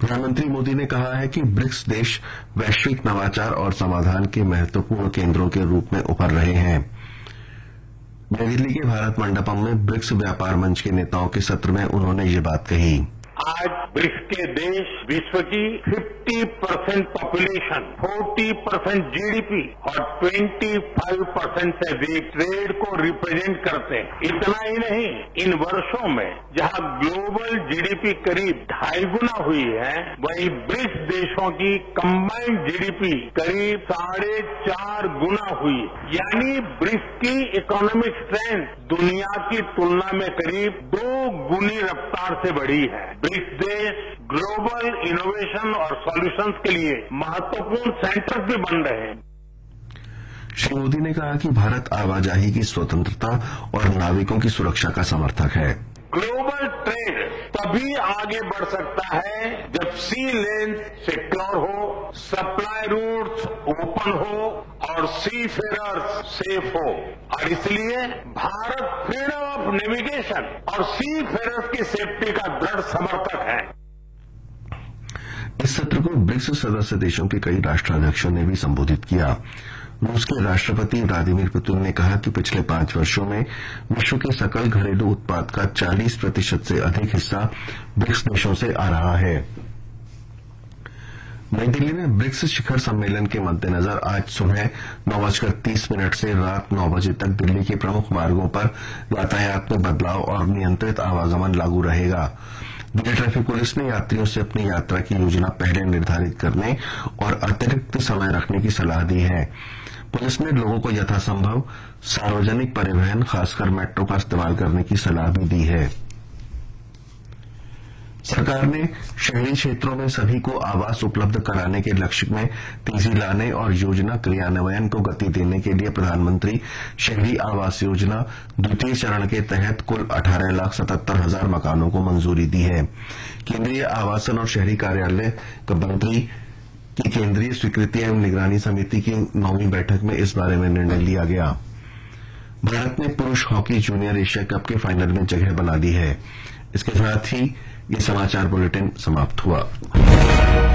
प्रधानमंत्री मोदी ने कहा है कि ब्रिक्स देश वैश्विक नवाचार और समाधान के महत्वपूर्ण केंद्रों के रूप में उभर रहे हैं। नई दिल्ली के भारत मंडपम में ब्रिक्स व्यापार मंच के नेताओं के सत्र में उन्होंने ये बात कही। आज ब्रिक्स के देश विश्व की 50% पॉपुलेशन, 40% जीडीपी और 25% से अधिक ट्रेड को रिप्रेजेंट करते हैं। इतना ही नहीं, इन वर्षों में जहां ग्लोबल जीडीपी करीब 2.5 गुना हुई है, वहीं ब्रिक्स देशों की कंबाइंड जीडीपी करीब 4.5 गुना हुई। यानी ब्रिक्स की इकोनॉमिक स्ट्रेंथ दुनिया की तुलना में करीब 2 गुनी रफ्तार से बढ़ी है। ब्रिक्स देश ग्लोबल इनोवेशन और सॉल्यूशंस के लिए महत्वपूर्ण सेंटर भी बन रहे हैं। श्री मोदी ने कहा कि भारत आवाजाही की स्वतंत्रता और नाविकों की सुरक्षा का समर्थक है। ग्लोबल ट्रेड तभी आगे बढ़ सकता है जब सी लेन सिक्योर हो, सप्लाई रूट्स ओपन हो और सी फेरर्स सेफ हो। और इसलिए भारत फ्रीडम ऑफ नेविगेशन और सी फेरर्स की सेफ्टी का दृढ़ समर्थक है। इस सत्र को ब्रिक्स सदस्य देशों के कई राष्ट्राध्यक्षों ने भी संबोधित किया। रूस के राष्ट्रपति व्लादिमीर पुतिन ने कहा कि पिछले 5 वर्षों में विश्व के सकल घरेलू उत्पाद का 40% से अधिक हिस्सा ब्रिक्स देशों से आ रहा है। नई दिल्ली में ब्रिक्स शिखर सम्मेलन के मद्देनजर आज सुबह 9:30 से रात 9 बजे तक दिल्ली के प्रमुख मार्गों पर यातायात में बदलाव और नियंत्रित आवागमन लागू रहेगा। दिल्ली ट्रैफिक पुलिस ने यात्रियों से अपनी यात्रा की योजना पहले निर्धारित करने और अतिरिक्त समय रखने की सलाह दी है। पुलिस ने लोगों को यथासंभव सार्वजनिक परिवहन, खासकर मेट्रो का इस्तेमाल करने की सलाह भी दी है। सरकार ने शहरी क्षेत्रों में सभी को आवास उपलब्ध कराने के लक्ष्य में तेजी लाने और योजना क्रियान्वयन को गति देने के लिए प्रधानमंत्री शहरी आवास योजना द्वितीय चरण के तहत कुल 18,77,000 मकानों को मंजूरी दी है। केंद्रीय आवासन और शहरी कार्यालय मंत्री की केंद्रीय स्वीकृति एवं निगरानी समिति की 9वीं बैठक में इस बारे में निर्णय लिया गया। भारत ने पुरुष हॉकी जूनियर एशिया कप के फाइनल में जगह बना ली है। इसके साथ ही ये समाचार बुलेटिन समाप्त हुआ।